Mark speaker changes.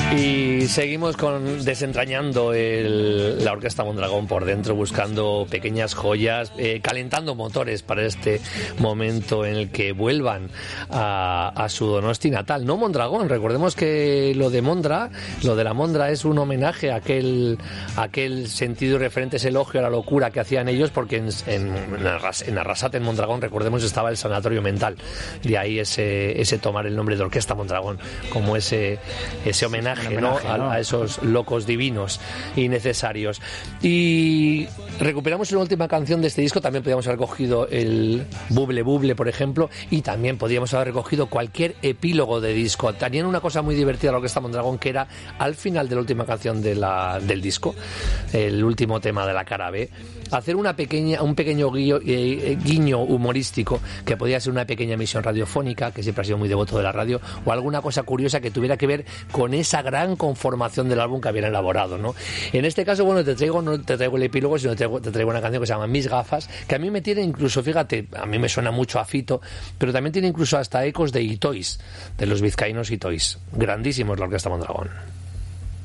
Speaker 1: Y seguimos desentrañando la Orquesta Mondragón por dentro, buscando pequeñas joyas, calentando motores para este momento en el que vuelvan a su Donosti natal. No Mondragón, recordemos que lo de la Mondra es un homenaje a aquel sentido y referente, ese elogio a la locura que hacían ellos, porque en Arrasate, en Mondragón, recordemos, estaba el sanatorio mental. De ahí ese tomar el nombre de Orquesta Mondragón, como ese homenaje, ¿no? A esos locos divinos y necesarios. Y recuperamos una última canción de este disco. También podíamos haber cogido el Buble Buble, por ejemplo, y también podíamos haber recogido cualquier epílogo de disco. Tenían una cosa muy divertida la Orquesta Mondragón, que era al final de la última canción del disco, el último tema de la cara B, hacer un pequeño guiño humorístico, que podía ser una pequeña emisión radiofónica, que siempre ha sido muy devoto de la radio, o alguna cosa curiosa que tuviera que ver con esa gran conformación del álbum que habían elaborado, ¿no? En este caso, bueno, no te traigo el epílogo, sino te traigo una canción que se llama Mis Gafas, que a mí me tiene incluso, fíjate, a mí me suena mucho a Fito, pero también tiene incluso hasta ecos de Itois, de los vizcaínos Itois. Grandísimos la Orquesta Mondragón.